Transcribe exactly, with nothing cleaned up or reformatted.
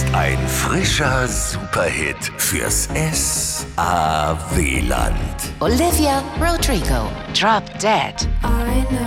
ein frischer Superhit fürs S A W-Land. Olivia Rodrigo, Drop Dead. I know